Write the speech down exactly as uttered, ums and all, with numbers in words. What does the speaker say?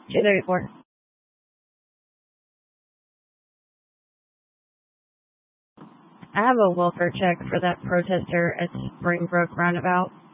two thirty-four. I have a welfare check for that protester at Springbrook Roundabout.